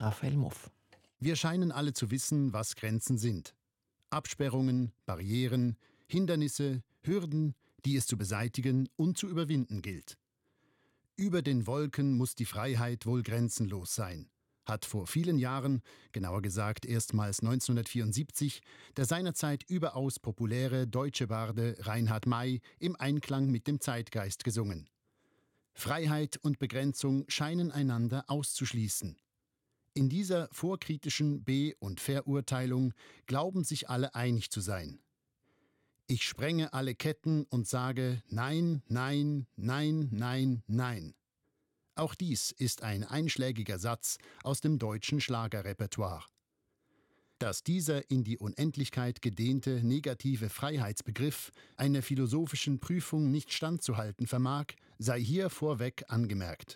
Raphael Muff. Wir scheinen alle zu wissen, was Grenzen sind. Absperrungen, Barrieren, Hindernisse, Hürden, die es zu beseitigen und zu überwinden gilt. Über den Wolken muss die Freiheit wohl grenzenlos sein, hat vor vielen Jahren, genauer gesagt erstmals 1974, der seinerzeit überaus populäre deutsche Barde Reinhard May im Einklang mit dem Zeitgeist gesungen. Freiheit und Begrenzung scheinen einander auszuschließen. In dieser vorkritischen Be- und Verurteilung glauben sich alle einig zu sein. Ich sprenge alle Ketten und sage Nein, nein, nein, nein, nein. Auch dies ist ein einschlägiger Satz aus dem deutschen Schlagerrepertoire. Dass dieser in die Unendlichkeit gedehnte negative Freiheitsbegriff einer philosophischen Prüfung nicht standzuhalten vermag, sei hier vorweg angemerkt.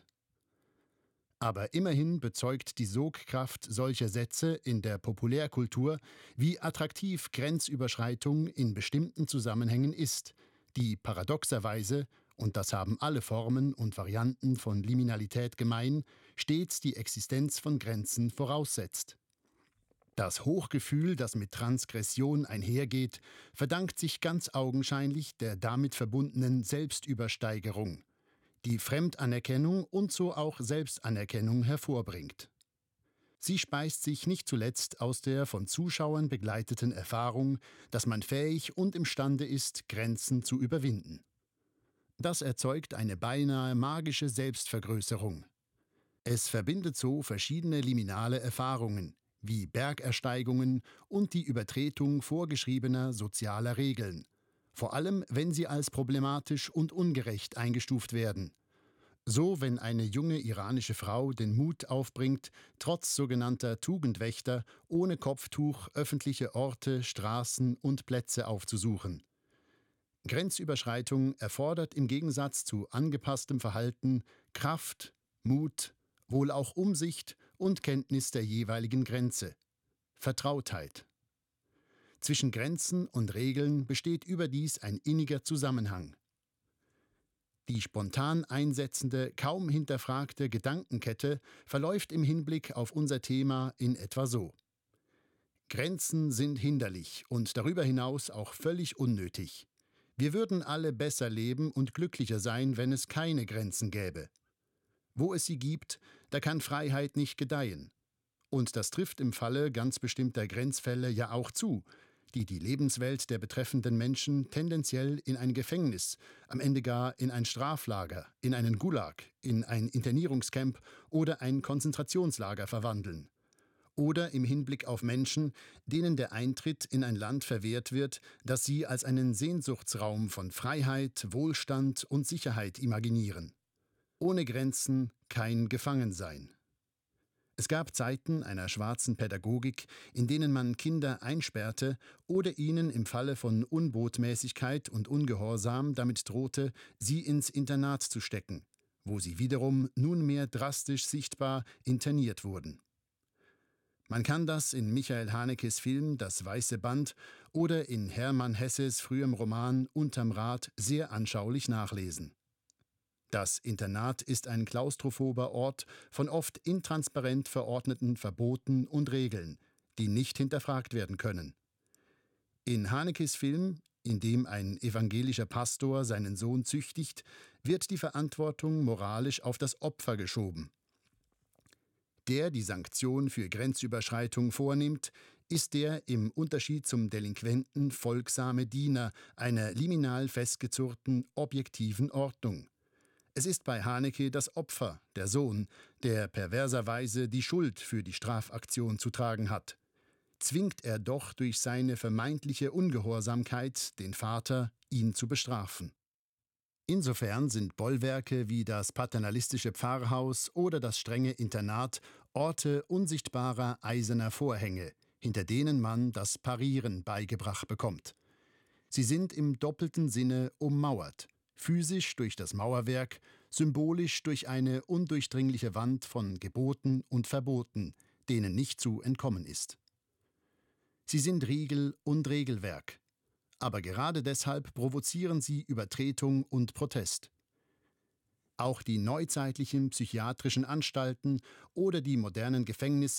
Aber immerhin bezeugt die Sogkraft solcher Sätze in der Populärkultur, wie attraktiv Grenzüberschreitung in bestimmten Zusammenhängen ist, die paradoxerweise, und das haben alle Formen und Varianten von Liminalität gemein, stets die Existenz von Grenzen voraussetzt. Das Hochgefühl, das mit Transgression einhergeht, verdankt sich ganz augenscheinlich der damit verbundenen Selbstübersteigerung, die Fremdanerkennung und so auch Selbstanerkennung hervorbringt. Sie speist sich nicht zuletzt aus der von Zuschauern begleiteten Erfahrung, dass man fähig und imstande ist, Grenzen zu überwinden. Das erzeugt eine beinahe magische Selbstvergrößerung. Es verbindet so verschiedene liminale Erfahrungen, wie Bergersteigungen und die Übertretung vorgeschriebener sozialer Regeln, vor allem wenn sie als problematisch und ungerecht eingestuft werden. So, wenn eine junge iranische Frau den Mut aufbringt, trotz sogenannter Tugendwächter ohne Kopftuch öffentliche Orte, Straßen und Plätze aufzusuchen. Grenzüberschreitung erfordert im Gegensatz zu angepasstem Verhalten Kraft, Mut, wohl auch Umsicht und Kenntnis der jeweiligen Grenze, Vertrautheit. Zwischen Grenzen und Regeln besteht überdies ein inniger Zusammenhang. Die spontan einsetzende, kaum hinterfragte Gedankenkette verläuft im Hinblick auf unser Thema in etwa so: Grenzen sind hinderlich und darüber hinaus auch völlig unnötig. Wir würden alle besser leben und glücklicher sein, wenn es keine Grenzen gäbe. Wo es sie gibt, da kann Freiheit nicht gedeihen. Und das trifft im Falle ganz bestimmter Grenzfälle ja auch zu, die Lebenswelt der betreffenden Menschen tendenziell in ein Gefängnis, am Ende gar in ein Straflager, in einen Gulag, in ein Internierungscamp oder ein Konzentrationslager verwandeln. Oder im Hinblick auf Menschen, denen der Eintritt in ein Land verwehrt wird, das sie als einen Sehnsuchtsraum von Freiheit, Wohlstand und Sicherheit imaginieren. Ohne Grenzen kein Gefangensein. Es gab Zeiten einer schwarzen Pädagogik, in denen man Kinder einsperrte oder ihnen im Falle von Unbotmäßigkeit und Ungehorsam damit drohte, sie ins Internat zu stecken, wo sie wiederum nunmehr drastisch sichtbar interniert wurden. Man kann das in Michael Hanekes Film Das weiße Band oder in Hermann Hesses frühem Roman Unterm Rad sehr anschaulich nachlesen. Das Internat ist ein klaustrophober Ort von oft intransparent verordneten Verboten und Regeln, die nicht hinterfragt werden können. In Hanekes Film, in dem ein evangelischer Pastor seinen Sohn züchtigt, wird die Verantwortung moralisch auf das Opfer geschoben. Der die Sanktion für Grenzüberschreitung vornimmt, ist der im Unterschied zum Delinquenten folgsame Diener einer liminal festgezurrten, objektiven Ordnung. Es ist bei Haneke das Opfer, der Sohn, der perverserweise die Schuld für die Strafaktion zu tragen hat. Zwingt er doch durch seine vermeintliche Ungehorsamkeit den Vater, ihn zu bestrafen. Insofern sind Bollwerke wie das paternalistische Pfarrhaus oder das strenge Internat Orte unsichtbarer eiserner Vorhänge, hinter denen man das Parieren beigebracht bekommt. Sie sind im doppelten Sinne ummauert. Physisch durch das Mauerwerk, symbolisch durch eine undurchdringliche Wand von Geboten und Verboten, denen nicht zu entkommen ist. Sie sind Riegel und Regelwerk, aber gerade deshalb provozieren sie Übertretung und Protest. Auch die neuzeitlichen psychiatrischen Anstalten oder die modernen Gefängnisse